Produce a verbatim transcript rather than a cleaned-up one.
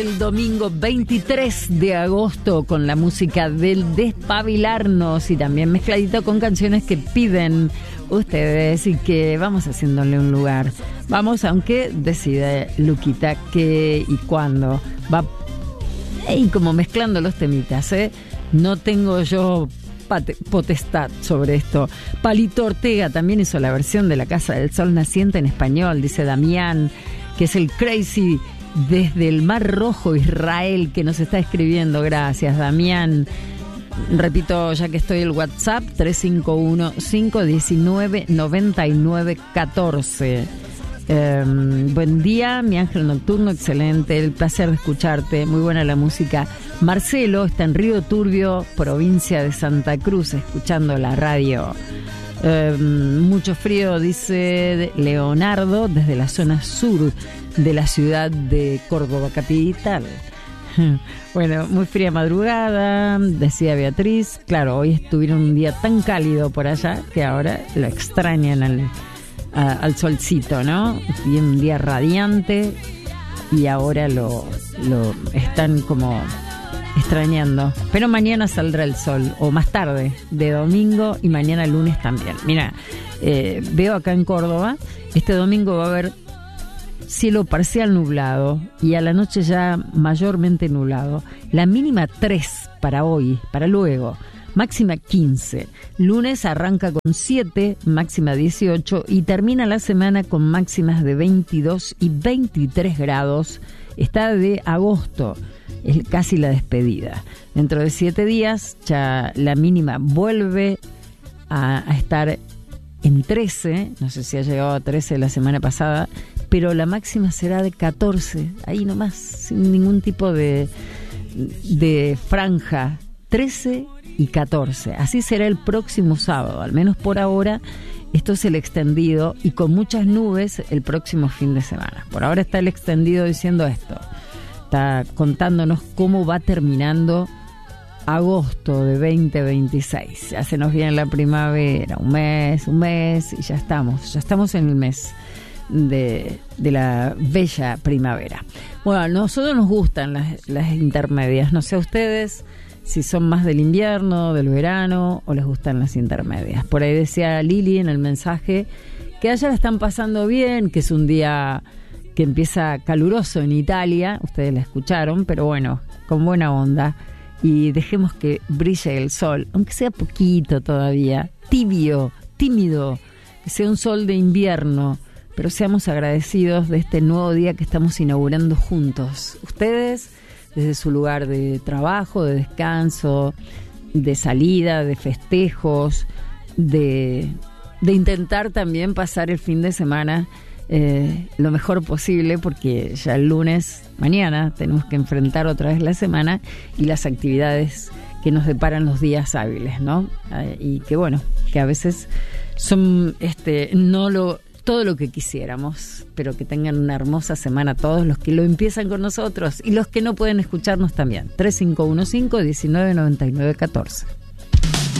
El domingo veintitrés de agosto con la música del Despabilarnos y también mezcladito con canciones que piden ustedes y que vamos haciéndole un lugar. Vamos, aunque decide Luquita qué y cuándo va, y como mezclando los temitas, ¿eh? No tengo yo potestad sobre esto. Palito Ortega también hizo la versión de La Casa del Sol Naciente en español, dice Damián, que es el Crazy desde el Mar Rojo, Israel, que nos está escribiendo. Gracias, Damián. Repito, ya que estoy, el WhatsApp tres cinco uno, cinco uno nueve, nueve nueve uno cuatro. Eh, buen día, mi ángel nocturno, excelente, el placer de escucharte, muy buena la música. Marcelo está en Río Turbio, provincia de Santa Cruz, escuchando la radio. Eh, mucho frío, dice Leonardo, desde la zona sur de la ciudad de Córdoba capital. Bueno, muy fría madrugada, decía Beatriz. Claro, hoy estuvieron un día tan cálido por allá que ahora lo extrañan al, a, al solcito, ¿no? Y un día radiante y ahora lo, lo están como extrañando. Pero mañana saldrá el sol, o más tarde, de domingo, y mañana lunes también. Mira, eh, veo acá en Córdoba, este domingo va a haber cielo parcial nublado y a la noche ya mayormente nublado. La mínima tres para hoy, para luego. Máxima quince. Lunes arranca con siete, máxima dieciocho y termina la semana con máximas de veintidós y veintitrés grados. Está de agosto, es casi la despedida. Dentro de siete días ya la mínima vuelve a, a estar en trece, no sé si ha llegado a trece la semana pasada, pero la máxima será de catorce, ahí nomás, sin ningún tipo de, de franja, trece y catorce. Así será el próximo sábado, al menos por ahora. Esto es el extendido y con muchas nubes el próximo fin de semana. Por ahora está el extendido diciendo esto, está contándonos cómo va terminando agosto de veinte veintiséis. Ya se nos viene la primavera, un mes, un mes y ya estamos, ya estamos en el mes de, de la bella primavera. Bueno, a nosotros nos gustan las, las intermedias, no sé a ustedes si son más del invierno, del verano o les gustan las intermedias. Por ahí decía Lili en el mensaje que allá la están pasando bien, que es un día que empieza caluroso en Italia, ustedes la escucharon, pero bueno, con buena onda. Y dejemos que brille el sol, aunque sea poquito todavía, tibio, tímido, que sea un sol de invierno, pero seamos agradecidos de este nuevo día que estamos inaugurando juntos. Ustedes, desde su lugar de trabajo, de descanso, de salida, de festejos, de, de intentar también pasar el fin de semana Eh, lo mejor posible, porque ya el lunes, mañana, tenemos que enfrentar otra vez la semana y las actividades que nos deparan los días hábiles, ¿no? Eh, y que bueno, que a veces son este no lo todo lo que quisiéramos, pero que tengan una hermosa semana todos los que lo empiezan con nosotros y los que no pueden escucharnos también. tres cinco uno cinco, uno nueve, nueve nueve uno cuatro.